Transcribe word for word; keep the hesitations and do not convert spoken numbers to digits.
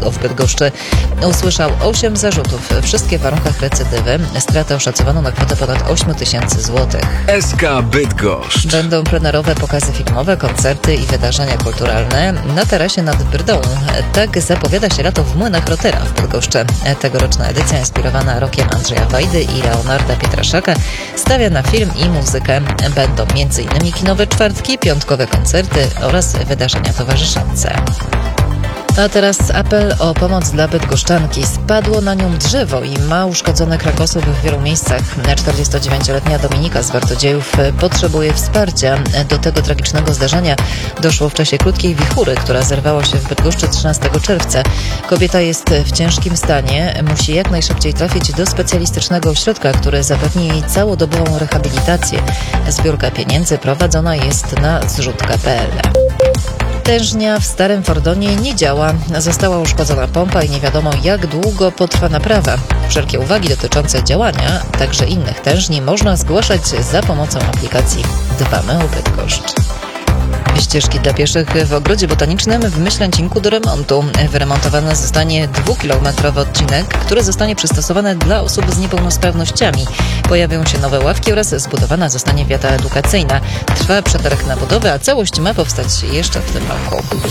Wojewódzkiego w Bydgoszczy usłyszał osiem zarzutów. Wszystkie w warunkach recydywy. Stratę oszacowano na kwotę ponad osiem tysięcy złotych. S K Bydgoszcz. Będą plenerowe pokazy filmowe, koncerty i wydarzenia kulturalne na tarasie nad Brdą. Tak zapowiada się lato w Młynach Rotera w Bydgoszczy. Tegoroczna edycja inspirowana rokiem Andrzeja Wajdy i Leonarda Pietraszaka stawia na film i muzykę. Będą między innymi kinowe czwartki, piątkowe koncerty oraz wydarzenia towarzyszące. A teraz apel o pomoc dla bydgoszczanki. Spadło na nią drzewo i ma uszkodzone kręgosłup w wielu miejscach. czterdziestodziewięcioletnia Dominika z Wartodziejów potrzebuje wsparcia. Do tego tragicznego zdarzenia doszło w czasie krótkiej wichury, która zerwała się w Bydgoszczy trzynastego czerwca. Kobieta jest w ciężkim stanie. Musi jak najszybciej trafić do specjalistycznego ośrodka, który zapewni jej całodobową rehabilitację. Zbiórka pieniędzy prowadzona jest na zrzutka kropka p l. Tężnia w Starym Fordonie nie działa. Została uszkodzona pompa i nie wiadomo, jak długo potrwa naprawa. Wszelkie uwagi dotyczące działania, także innych tężni, można zgłaszać za pomocą aplikacji Dbamy o Bydgoszcz. Ścieżki dla pieszych w Ogrodzie Botanicznym w Myślęcinku do remontu. Wyremontowany zostanie dwukilometrowy odcinek, który zostanie przystosowany dla osób z niepełnosprawnościami. Pojawią się nowe ławki oraz zbudowana zostanie wiata edukacyjna. Trwa przetarg na budowę, a całość ma powstać jeszcze w tym roku.